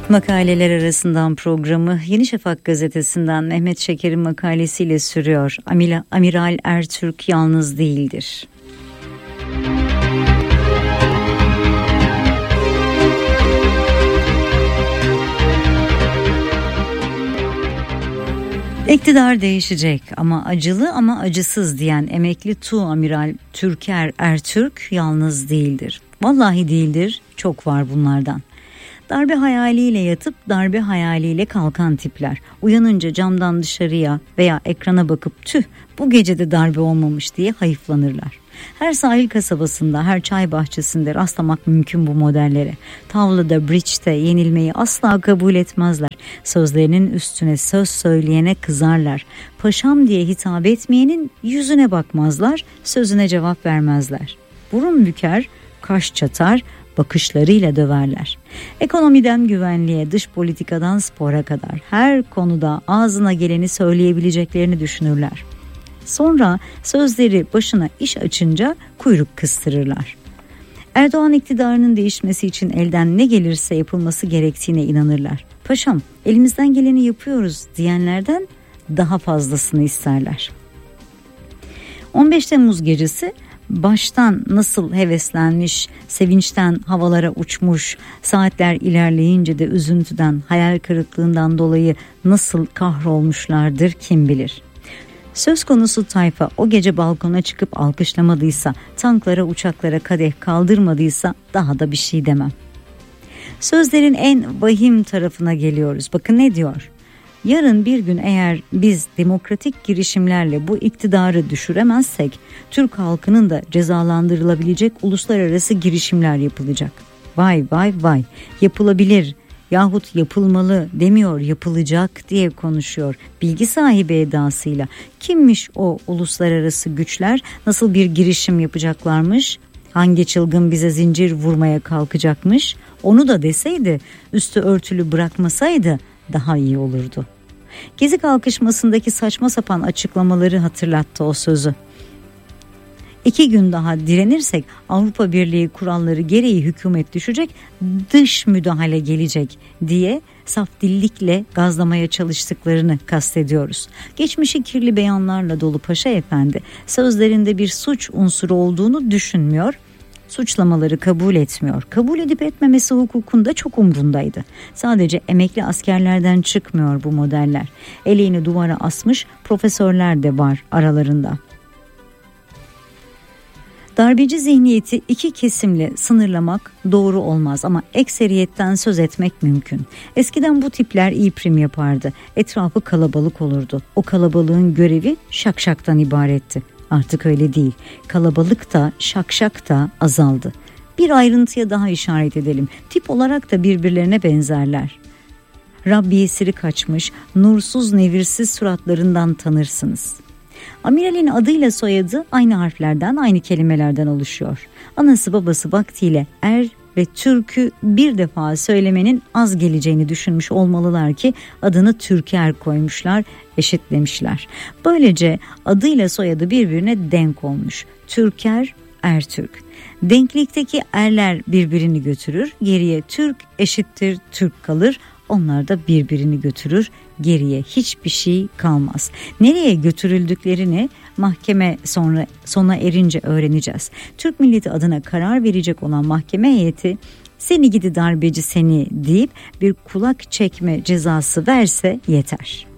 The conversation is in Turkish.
Makaleler arasından programı Yeni Şafak gazetesinden Mehmet Şeker'in makalesiyle sürüyor. Amiral Ertürk yalnız değildir. İktidar değişecek ama acılı ama acısız diyen emekli Tuğamiral Türker Ertürk yalnız değildir. Vallahi değildir, çok var bunlardan. Darbe hayaliyle yatıp darbe hayaliyle kalkan tipler. Uyanınca camdan dışarıya veya ekrana bakıp tüh bu gece de darbe olmamış diye hayıflanırlar. Her sahil kasabasında, her çay bahçesinde rastlamak mümkün bu modellere. Tavlada, bridge'te yenilmeyi asla kabul etmezler. Sözlerinin üstüne söz söyleyene kızarlar. Paşam diye hitap etmeyenin yüzüne bakmazlar, sözüne cevap vermezler. Burun büker, kaş çatar, bakışlarıyla döverler. Ekonomiden güvenliğe, dış politikadan spora kadar her konuda ağzına geleni söyleyebileceklerini düşünürler. Sonra sözleri başına iş açınca kuyruk kıstırırlar. Erdoğan iktidarının değişmesi için elden ne gelirse yapılması gerektiğine inanırlar. Paşam elimizden geleni yapıyoruz diyenlerden daha fazlasını isterler. 15 Temmuz gecesi baştan nasıl heveslenmiş, sevinçten havalara uçmuş, saatler ilerleyince de üzüntüden, hayal kırıklığından dolayı nasıl kahrolmuşlardır kim bilir. Söz konusu tayfa o gece balkona çıkıp alkışlamadıysa, tanklara uçaklara kadeh kaldırmadıysa daha da bir şey demem. Sözlerin en vahim tarafına geliyoruz. Bakın ne diyor? Yarın bir gün eğer biz demokratik girişimlerle bu iktidarı düşüremezsek, Türk halkının da cezalandırılabilecek uluslararası girişimler yapılacak. Vay vay vay, yapılabilir yahut yapılmalı demiyor, yapılacak diye konuşuyor. Bilgi sahibi edasıyla. Kimmiş o uluslararası güçler? Nasıl bir girişim yapacaklarmış? Hangi çılgın bize zincir vurmaya kalkacakmış? Onu da deseydi, üstü örtülü bırakmasaydı daha iyi olurdu. Gezi kalkışmasındaki saçma sapan açıklamaları hatırlattı o sözü. 2 gün daha direnirsek Avrupa Birliği kuralları gereği hükümet düşecek, dış müdahale gelecek diye saf dillikle gazlamaya çalıştıklarını kastediyoruz. Geçmişi kirli beyanlarla dolu Paşa Efendi sözlerinde bir suç unsuru olduğunu düşünmüyor. Suçlamaları kabul etmiyor. Kabul edip etmemesi hukukunda çok umrundaydı. Sadece emekli askerlerden çıkmıyor bu modeller. Eleğini duvara asmış profesörler de var aralarında. Darbeci zihniyeti 2 kesimle sınırlamak doğru olmaz ama ekseriyetten söz etmek mümkün. Eskiden bu tipler iyi prim yapardı. Etrafı kalabalık olurdu. O kalabalığın görevi şakşaktan ibaretti. Artık öyle değil. Kalabalık da şakşak da azaldı. Bir ayrıntıya daha işaret edelim. Tip olarak da birbirlerine benzerler. Rabbiyesiri kaçmış, nursuz nevirsiz suratlarından tanırsınız. Amiralin adıyla soyadı aynı harflerden, aynı kelimelerden oluşuyor. Anası babası vaktiyle er ve Türk'ü bir defa söylemenin az geleceğini düşünmüş olmalılar ki adını Türker koymuşlar, eşitlemişler. Böylece adıyla soyadı birbirine denk olmuş. Türker, Ertürk. Denklikteki erler birbirini götürür, geriye Türk eşittir Türk kalır. Onlar da birbirini götürür, geriye hiçbir şey kalmaz. Nereye götürüldüklerini mahkeme sona erince öğreneceğiz. Türk milleti adına karar verecek olan mahkeme heyeti seni gidi darbeci seni deyip bir kulak çekme cezası verse yeter.